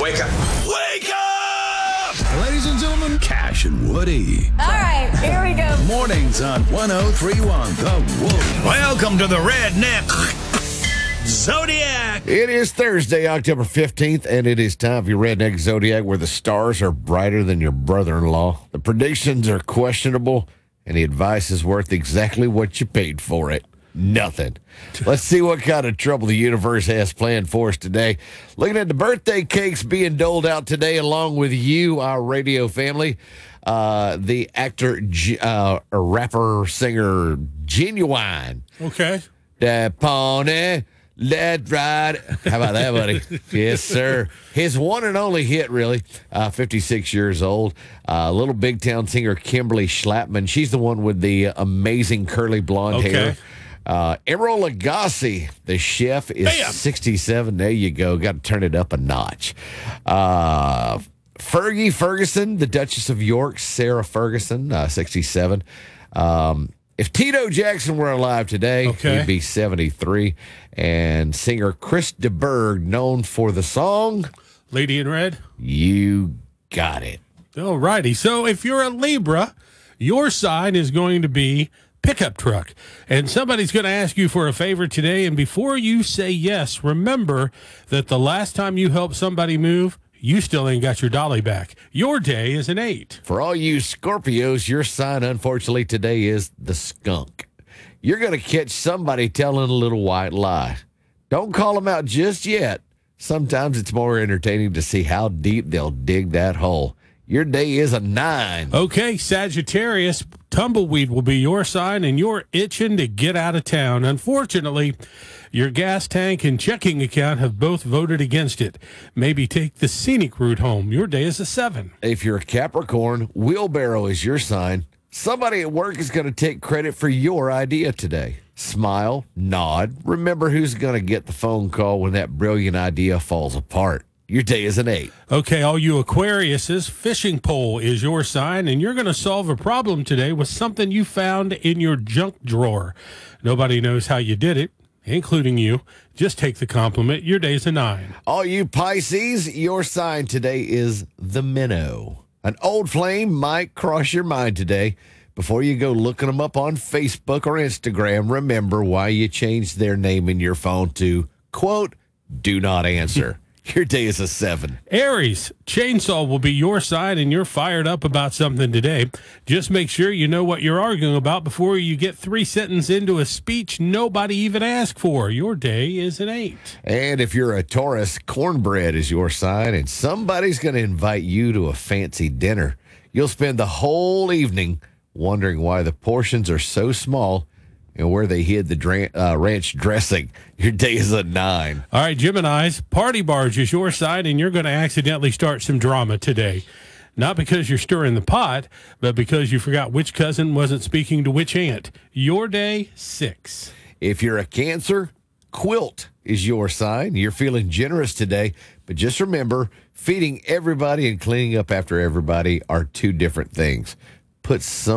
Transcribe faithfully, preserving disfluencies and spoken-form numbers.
Wake up. Wake up! Ladies and gentlemen, Cash and Woody. All right, here we go. Mornings on one oh three point one The Wolf. Welcome to the Redneck Zodiac. It is Thursday, October fifteenth, and it is time for your Redneck Zodiac, where the stars are brighter than your brother-in-law. The predictions are questionable, and the advice is worth exactly what you paid for it. Nothing. Let's see what kind of trouble the universe has planned for us today. Looking at the birthday cakes being doled out today, along with you, our radio family. Uh, the actor, uh, rapper, singer, Genuine. Okay. The pony, let's ride. How about that, buddy? Yes, sir. His one and only hit, really. Uh, fifty-six years old. Uh, little big town singer, Kimberly Schlapman. She's the one with the amazing curly blonde Okay. hair. Uh, Emeril Lagasse, the chef, is Bam! sixty-seven. There you go. Got to turn it up a notch. Uh, Fergie Ferguson, the Duchess of York, Sarah Ferguson, uh, sixty-seven. Um, if Tito Jackson were alive today, Okay. he'd be seventy-three. And singer Chris de Burgh, known for the song, Lady in Red. You Got It. All righty. So if you're a Libra, your sign is going to be pickup truck. And somebody's going to ask you for a favor today. And before you say yes, remember that the last time you helped somebody move, you still ain't got your dolly back. Your day is an eight. For all you Scorpios, your sign, unfortunately, today is the skunk. You're going to catch somebody telling a little white lie. Don't call them out just yet. Sometimes it's more entertaining to see how deep they'll dig that hole. Your day is a nine. Okay, Sagittarius, tumbleweed will be your sign, and you're itching to get out of town. Unfortunately, your gas tank and checking account have both voted against it. Maybe take the scenic route home. Your day is a seven. If you're a Capricorn, wheelbarrow is your sign. Somebody at work is going to take credit for your idea today. Smile, nod. Remember who's going to get the phone call when that brilliant idea falls apart. Your day is an eight. Okay, all you Aquariuses, fishing pole is your sign, and you're going to solve a problem today with something you found in your junk drawer. Nobody knows how you did it, including you. Just take the compliment. Your day's a nine. All you Pisces, your sign today is the minnow. An old flame might cross your mind today. Before you go looking them up on Facebook or Instagram, remember why you changed their name in your phone to, quote, do not answer. Your day is a seven. Aries, chainsaw will be your sign, and you're fired up about something today. Just make sure you know what you're arguing about before you get three sentences into a speech nobody even asked for. Your day is an eight. And if you're a Taurus, cornbread is your sign, and somebody's going to invite you to a fancy dinner. You'll spend the whole evening wondering why the portions are so small and where they hid the dra- uh, ranch dressing. Your day is a nine. All right, Geminis, party barge is your sign, and you're going to accidentally start some drama today. Not because you're stirring the pot, but because you forgot which cousin wasn't speaking to which aunt. Your day, six. If you're a Cancer, quilt is your sign. You're feeling generous today, but just remember, feeding everybody and cleaning up after everybody are two different things. Put some